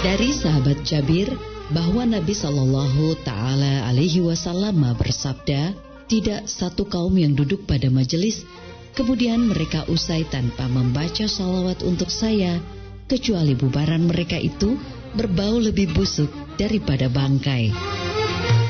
Dari sahabat Jabir bahwa Nabi Shallallahu Ta'ala Alaihi Wasallam bersabda, tidak satu kaum yang duduk pada majelis, kemudian mereka usai tanpa membaca salawat untuk saya, kecuali bubaran mereka itu berbau lebih busuk daripada bangkai.